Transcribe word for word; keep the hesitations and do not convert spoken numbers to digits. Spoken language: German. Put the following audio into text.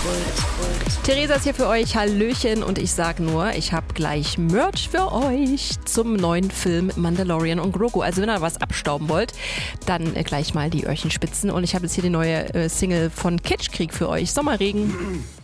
Theresa ist hier für euch, Hallöchen, und ich sag nur, ich habe gleich Merch für euch zum neuen Film Mandalorian und Grogu. Also wenn ihr was abstauben wollt, dann äh, gleich mal die Öhrchen spitzen, und ich habe jetzt hier die neue äh, Single von Kitschkrieg für euch, Sommerregen.